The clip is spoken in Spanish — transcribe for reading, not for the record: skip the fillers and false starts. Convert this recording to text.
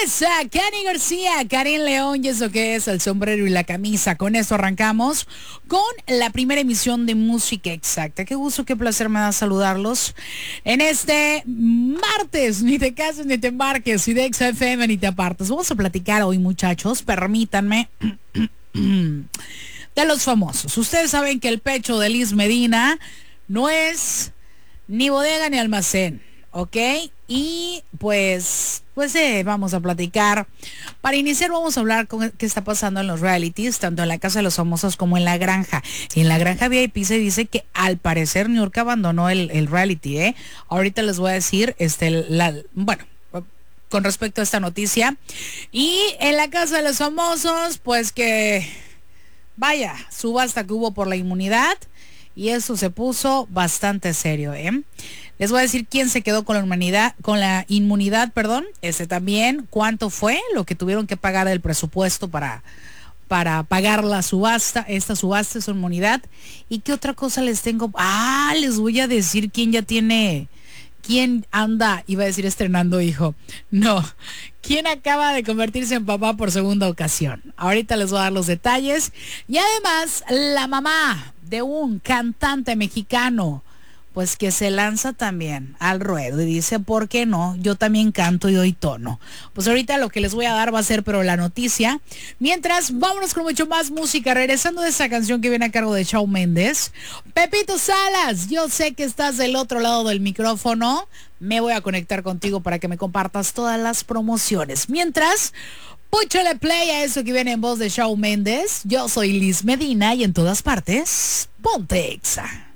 esa, Cani García, Karin León, y eso que es el sombrero y la camisa. Con esto arrancamos con la primera emisión de Música Exacta. Qué gusto, qué placer me da saludarlos en este martes. Ni te cases ni te embarques, y de XFM ni te apartes. Vamos a platicar hoy, muchachos, permítanme, de los famosos. Ustedes saben que el pecho de Liz Medina no es ni bodega ni almacén, ¿ok? Y pues vamos a platicar. Para iniciar vamos a hablar con qué está pasando en los realities, tanto en la Casa de los Famosos como en La Granja. En La Granja VIP se dice que al parecer Niurka abandonó el reality, ¿eh? Ahorita les voy a decir, bueno, con respecto a esta noticia. Y en la Casa de los Famosos, pues que, vaya, subasta que hubo por la inmunidad. Y eso se puso bastante serio, ¿eh? Les voy a decir quién se quedó con la inmunidad, ese también, cuánto fue lo que tuvieron que pagar del presupuesto para pagar la subasta, esta subasta, su inmunidad. ¿Y qué otra cosa les tengo? Les voy a decir quién anda, iba a decir estrenando hijo. No, quién acaba de convertirse en papá por segunda ocasión. Ahorita les voy a dar los detalles. Y además, la mamá de un cantante mexicano, pues que se lanza también al ruedo y dice, ¿por qué no? Yo también canto y doy tono. Pues ahorita lo que les voy a dar va a ser pero la noticia. Mientras, vámonos con mucho más música, regresando de esa canción que viene a cargo de Shawn Mendes. Pepito Salas, yo sé que estás del otro lado del micrófono. Me voy a conectar contigo para que me compartas todas las promociones. Mientras, púchale play a eso que viene en voz de Shawn Mendes. Yo soy Liz Medina y en todas partes, ponte Exa.